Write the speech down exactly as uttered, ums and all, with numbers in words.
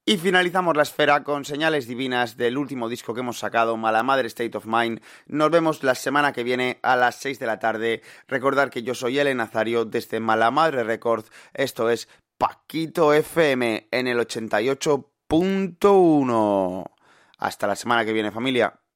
Y finalizamos la esfera con señales divinas del último disco que hemos sacado, Mala Madre State of Mind. Nos vemos la semana que viene a las seis de la tarde. Recordad que yo soy Ele Nazario desde Mala Madre Records. Esto es Paquito F M en el ochenta y ocho punto uno. Hasta la semana que viene, familia.